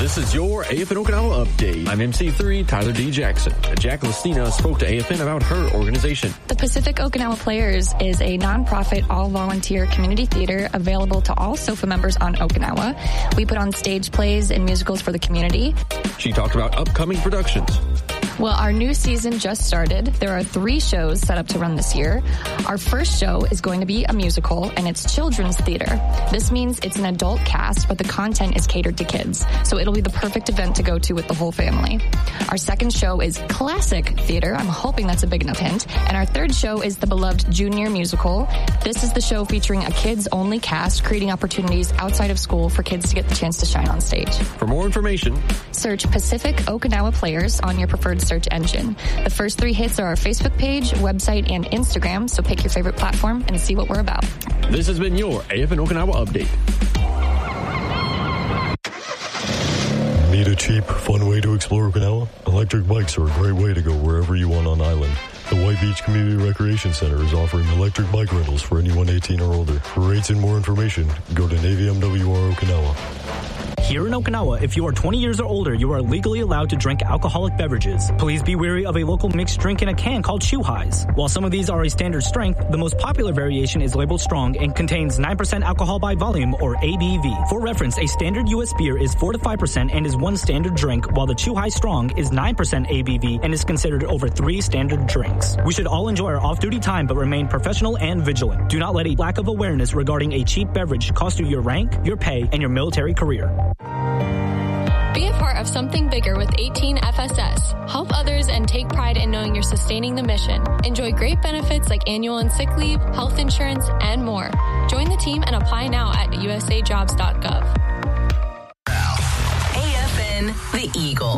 This is your AFN Okinawa update. I'm MC3 Tyler D. Jackson. Jack Listina spoke to AFN about her organization. The Pacific Okinawa Players is a nonprofit, all-volunteer community theater available to all SOFA members on Okinawa. We put on stage plays and musicals for the community. She talked about upcoming productions. Well, our new season just started. There are 3 shows set up to run this year. Our first show is going to be a musical, and it's children's theater. This means it's an adult cast, but the content is catered to kids. So it'll be the perfect event to go to with the whole family. Our second show is classic theater. I'm hoping that's a big enough hint. And our third show is the beloved junior musical. This is the show featuring a kids-only cast, creating opportunities outside of school for kids to get the chance to shine on stage. For more information, search Pacific Okinawa Players on your preferred search engine. The first 3 hits are our Facebook page, website, and Instagram, so pick your favorite platform and see what we're about. This has been your AFN Okinawa update. Need a cheap, fun way to explore Okinawa? Electric bikes are a great way to go wherever you want on island. The White Beach Community Recreation Center is offering electric bike rentals for anyone 18 or older. For rates and more information, go to Navy MWR Okinawa. Here in Okinawa, if you are 20 years or older, you are legally allowed to drink alcoholic beverages. Please be wary of a local mixed drink in a can called Chuhais. While some of these are a standard strength, the most popular variation is labeled strong and contains 9% alcohol by volume, or ABV. For reference, a standard U.S. beer is 4 to 5% and is 1 standard drink, while the Chuhai Strong is 9% ABV and is considered over 3 standard drinks. We should all enjoy our off-duty time but remain professional and vigilant. Do not let a lack of awareness regarding a cheap beverage cost you your rank, your pay, and your military career. Be a part of something bigger with 18 FSS. Help others and take pride in knowing you're sustaining the mission. Enjoy great benefits like annual and sick leave, health insurance, and more. Join the team and apply now at usajobs.gov. AFN, The Eagle.